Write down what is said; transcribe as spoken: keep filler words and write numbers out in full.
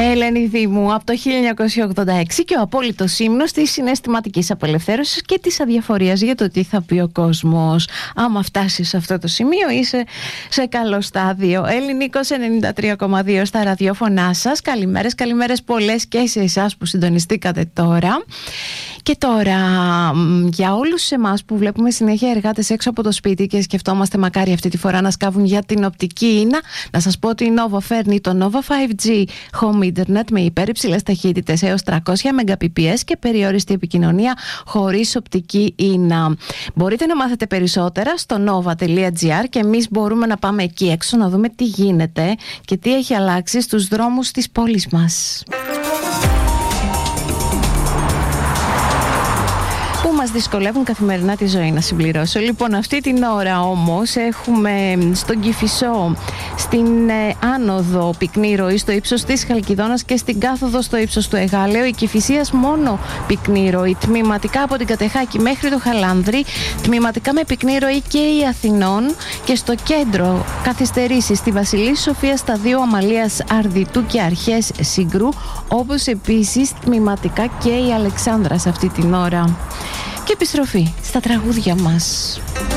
Ελένη Δήμου από το χίλια εννιακόσια ογδόντα έξι και ο απόλυτος ύμνος της συναισθηματικής απελευθέρωσης και της αδιαφορίας για το τι θα πει ο κόσμος. Άμα φτάσεις σε αυτό το σημείο είσαι σε καλό στάδιο. Ελληνικός ενενήντα τρία κόμμα δύο στα ραδιόφωνά σας. Καλημέρες, καλημέρες πολλές και σε εσάς που συντονιστήκατε τώρα. Και τώρα για όλους εμάς που βλέπουμε συνέχεια εργάτες έξω από το σπίτι και σκεφτόμαστε μακάρι αυτή τη φορά να σκάβουν για την οπτική ίνα, να σας πω ότι η Nova φέρνει το Nova φάιβ τζι Home Internet με υπερυψηλές ταχύτητες έως τριακόσια Mbps και περιόριστη επικοινωνία χωρίς οπτική ίνα. Μπορείτε να μάθετε περισσότερα στο nova τελεία gr και εμείς μπορούμε να πάμε εκεί έξω να δούμε τι γίνεται και τι έχει αλλάξει στους δρόμους της πόλης μας. Που μας δυσκολεύουν καθημερινά τη ζωή, να συμπληρώσω. Λοιπόν, αυτή την ώρα όμως έχουμε στον Κηφισό, στην ε, άνοδο πυκνή ροή στο ύψος της Χαλκιδόνας και στην κάθοδο στο ύψος του Εγάλεου. Η Κηφισίας μόνο πυκνή ροή, τμηματικά από την Κατεχάκη μέχρι το Χαλάνδρη, τμηματικά με πυκνή ροή και η Αθηνών, και στο κέντρο καθυστερήσεις στη Βασιλής Σοφίας, στα δύο Αμαλίας Αρδιτού και Αρχές Σύγκρου, όπως επίσης τμηματικά και η Αλεξάνδρας αυτή την ώρα. Και επιστροφή στα τραγούδια μας.